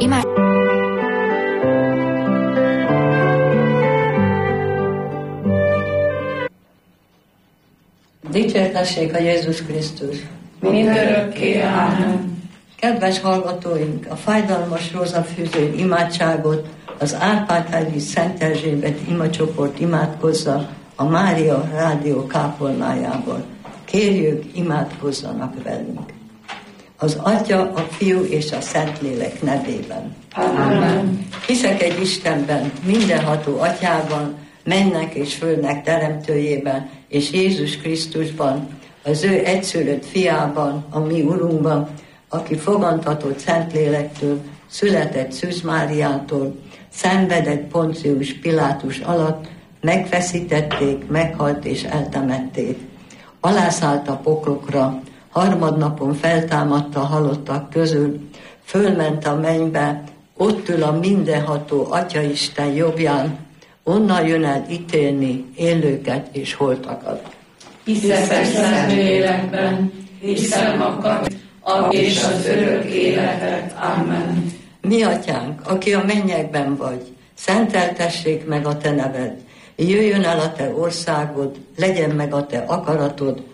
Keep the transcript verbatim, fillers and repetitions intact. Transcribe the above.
Imád... Dicsértessék a Jézus Krisztus! Mindörökké, ámen. Kedves hallgatóink, a fájdalmas rózafűző imádságot az Árpád-hegyi Szent Erzsébet imacsoport imádkozza a Mária Rádió kápolnájából. Kérjük, imádkozzanak velünk. Az Atya, a Fiú és a Szentlélek nevében. Amen. Hiszek egy Istenben, mindenható Atyában, mennek és földnek teremtőjében, és Jézus Krisztusban, az ő egyszülött fiában, a mi Urunkban, aki fogantatott Szentlélektől, született Szűz Máriától, szenvedett Poncius Pilátus alatt, megfeszítették, meghalt és eltemették. Alászállt a poklokra, harmadnapon feltámadta a halottak közül, fölment a mennybe, ott ül a mindenható Atyaisten jobbján, onnan jön el ítélni élőket és holtakat. Hiszek egy Szentlélekben, hiszem a Kat, és az örök életet. Amen. Mi Atyánk, aki a mennyekben vagy, szenteltessék meg a te neved, jöjjön el a te országod, legyen meg a te akaratod,